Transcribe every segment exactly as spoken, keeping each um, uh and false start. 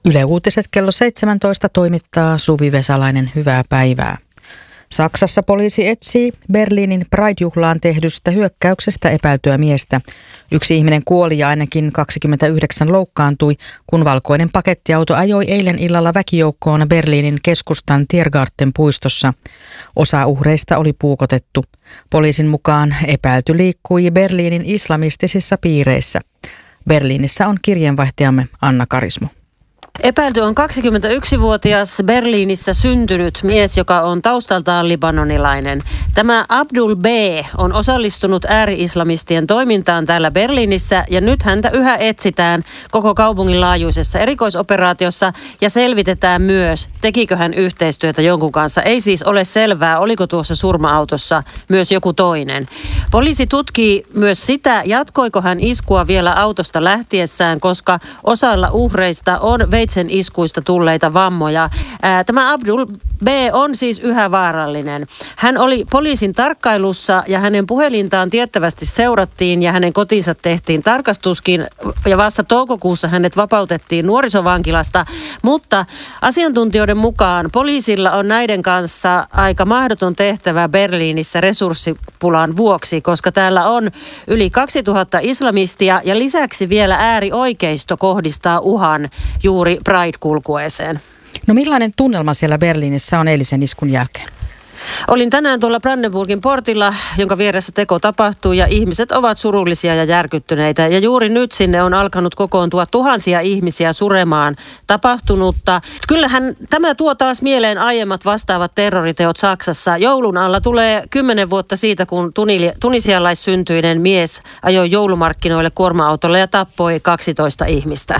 Yle Uutiset kello seitsemäntoista toimittaa Suvi Vesalainen. Hyvää päivää. Saksassa poliisi etsii Berliinin Pride-juhlaan tehdystä hyökkäyksestä epäiltyä miestä. Yksi ihminen kuoli ja ainakin kaksikymmentäyhdeksän loukkaantui, kun valkoinen pakettiauto ajoi eilen illalla väkijoukkoon Berliinin keskustan Tiergarten puistossa. Osa uhreista oli puukotettu. Poliisin mukaan epäilty liikkui Berliinin islamistisissa piireissä. Berliinissä on kirjeenvaihtajamme Anna Karismo. Epäilty on kaksikymmentäyksivuotias Berliinissä syntynyt mies, joka on taustaltaan libanonilainen. Tämä Abdul B. on osallistunut ääri-islamistien toimintaan täällä Berliinissä ja nyt häntä yhä etsitään koko kaupungin laajuisessa erikoisoperaatiossa ja selvitetään myös, tekikö hän yhteistyötä jonkun kanssa. Ei siis ole selvää, oliko tuossa surma-autossa myös joku toinen. Poliisi tutkii myös sitä, jatkoiko hän iskua vielä autosta lähtiessään, koska osalla uhreista on veitsen iskuista tulleita vammoja. Tämä Abdul B. on siis yhä vaarallinen. Hän oli poliisin tarkkailussa ja hänen puhelintaan tiettävästi seurattiin ja hänen kotinsa tehtiin tarkastuskin ja vasta toukokuussa hänet vapautettiin nuorisovankilasta, mutta asiantuntijoiden mukaan poliisilla on näiden kanssa aika mahdoton tehtävä Berliinissä resurssipulan vuoksi, koska täällä on yli kaksituhatta islamistia ja lisäksi vielä äärioikeisto kohdistaa uhan juuri Pride-kulkueeseen. No millainen tunnelma siellä Berliinissä on eilisen iskun jälkeen? Olin tänään tuolla Brandenburgin portilla, jonka vieressä teko tapahtui ja ihmiset ovat surullisia ja järkyttyneitä. Ja juuri nyt sinne on alkanut kokoontua tuhansia ihmisiä suremaan tapahtunutta. Kyllähän tämä tuo taas mieleen aiemmat vastaavat terroriteot Saksassa. Joulun alla tulee kymmenen vuotta siitä, kun tunisialaissyntyinen mies ajoi joulumarkkinoille kuorma-autolla ja tappoi kaksitoista ihmistä.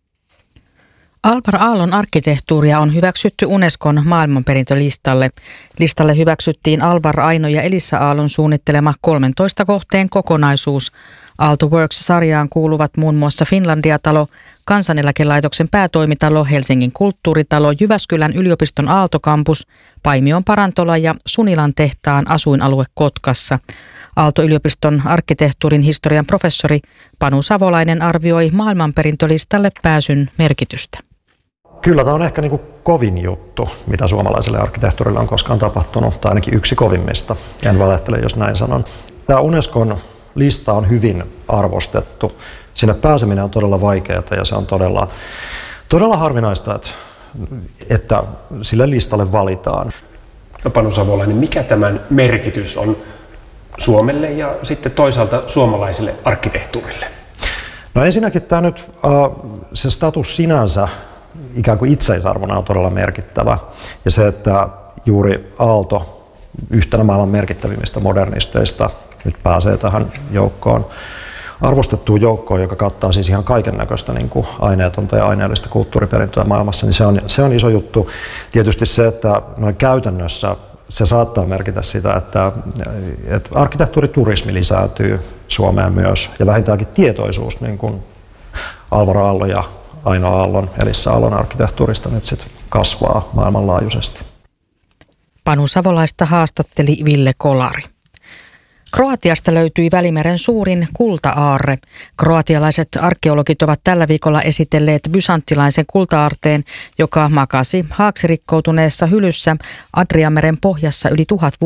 Alvar Aallon arkkitehtuuria on hyväksytty Unescon maailmanperintölistalle. Listalle hyväksyttiin Alvar Aino ja Elisa Aallon suunnittelema kolmentoista kohteen kokonaisuus. Aalto Works-sarjaan kuuluvat muun muassa Finlandia-talo, Kansaneläkelaitoksen päätoimitalo, Helsingin kulttuuritalo, Jyväskylän yliopiston Aalto-kampus, Paimion parantola ja Sunilan tehtaan asuinalue Kotkassa. Aalto-yliopiston arkkitehtuurin historian professori Panu Savolainen arvioi maailmanperintölistalle pääsyn merkitystä. Kyllä tämä on ehkä niin kuin kovin juttu, mitä suomalaiselle arkkitehtuurille on koskaan tapahtunut, tai ainakin yksi kovimmista. En valehtele, jos näin sanon. Tämä Unescon lista on hyvin arvostettu. Sinne pääseminen on todella vaikeaa ja se on todella, todella harvinaista, että, että sille listalle valitaan. No Panu Savolainen, mikä tämän merkitys on Suomelle ja sitten toisaalta suomalaiselle arkkitehtuurille? No ensinnäkin tämä nyt, se status sinänsä ikään kuin itseisarvona on todella merkittävä. Ja se, että juuri Aalto yhtenä maailman merkittävimmistä modernisteista nyt pääsee tähän joukkoon, arvostettuun joukkoon, joka kattaa siis ihan kaiken näköistä niin kuin aineetonta ja aineellista kulttuuriperintöä maailmassa, niin se on, se on iso juttu. Tietysti se, että noin käytännössä se saattaa merkitä sitä, että, että arkkitehtuuriturismi lisääntyy Suomeen myös ja vähintäänkin tietoisuus niin kuin Alvar Aallon ja Aino Aallon, Elisa Aallon arkkitehtuurista nyt sit kasvaa maailmanlaajuisesti. Panu Savolaista haastatteli Ville Kolari. Kroatiasta löytyi Välimeren suurin kulta-aarre. Kroatialaiset arkeologit ovat tällä viikolla esitelleet bysanttilaisen kulta-aarteen, joka makasi haaksirikkoutuneessa hylyssä Adriameren pohjassa yli tuhat vuotta.